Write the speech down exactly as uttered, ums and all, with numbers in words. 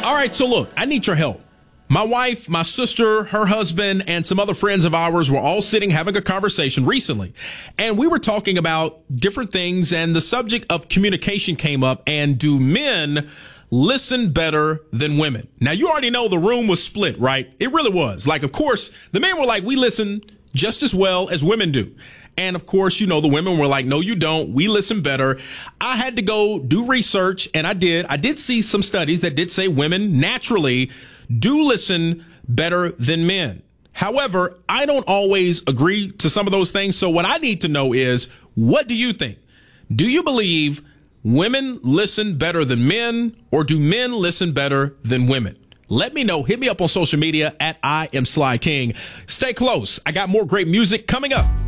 All right, so look, I need your help. My wife, my sister, her husband, and some other friends of ours were all sitting having a conversation recently. And we were talking about different things, and the subject of communication came up. And do men listen better than women? Now, you already know the room was split, right? It really was. Like, of course, the men were like, we listen just as well as women do. And of course, you know, the women were like, no, you don't. We listen better. I had to go do research, and I did. I did see some studies that did say women naturally do listen better than men. However, I don't always agree to some of those things. So what I need to know is, what do you think? Do you believe women listen better than men, or do men listen better than women? Let me know. Hit me up on social media at I am Sly King. Stay close. I got more great music coming up.